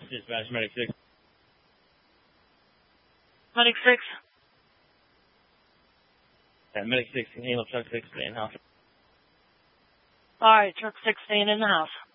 Dispatch, Medic 6. Medic 6. Yeah, Medic 6 can handle truck 6 stay in house. Alright, truck 6 staying in the house.